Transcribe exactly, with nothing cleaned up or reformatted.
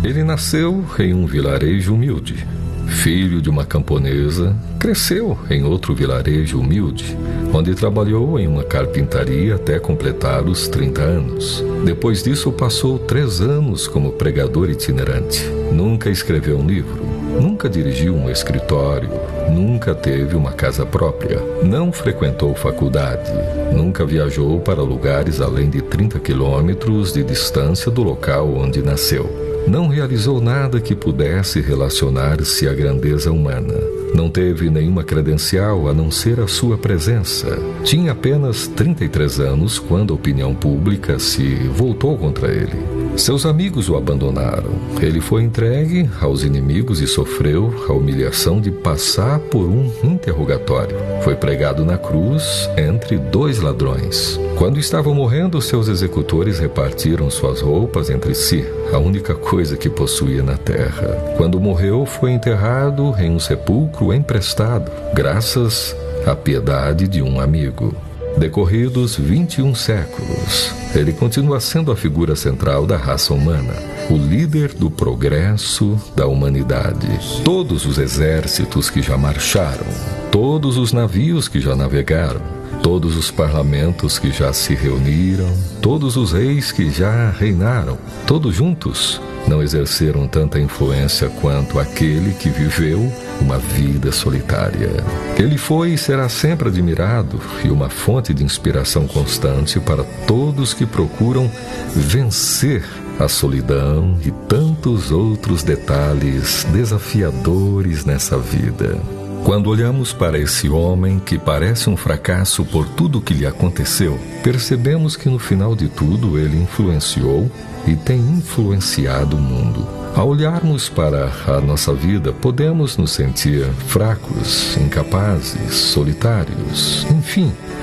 Ele nasceu em um vilarejo humilde. Filho de uma camponesa, cresceu em outro vilarejo humilde, onde trabalhou em uma carpintaria até completar os trinta anos. Depois disso, passou três anos como pregador itinerante. Nunca escreveu um livro, nunca dirigiu um escritório, nunca teve uma casa própria, não frequentou faculdade, nunca viajou para lugares além de trinta quilômetros de distância do local onde nasceu. Não realizou nada que pudesse relacionar-se à grandeza humana. Não teve nenhuma credencial a não ser a sua presença. Tinha apenas trinta e três anos quando a opinião pública se voltou contra ele. Seus amigos o abandonaram. Ele foi entregue aos inimigos e sofreu a humilhação de passar por um interrogatório. Foi pregado na cruz entre dois ladrões. Quando estava morrendo, seus executores repartiram suas roupas entre si, a única coisa que possuía na terra. Quando morreu, foi enterrado em um sepulcro emprestado, graças à piedade de um amigo. Decorridos vinte e um séculos, ele continua sendo a figura central da raça humana, o líder do progresso da humanidade. Todos os exércitos que já marcharam, todos os navios que já navegaram, todos os parlamentos que já se reuniram, todos os reis que já reinaram, todos juntos não exerceram tanta influência quanto aquele que viveu uma vida solitária. Ele foi e será sempre admirado e uma fonte de inspiração constante para todos que procuram vencer a solidão e tantos outros detalhes desafiadores nessa vida. Quando olhamos para esse homem que parece um fracasso por tudo o que lhe aconteceu, percebemos que no final de tudo ele influenciou e tem influenciado o mundo. Ao olharmos para a nossa vida, podemos nos sentir fracos, incapazes, solitários, enfim,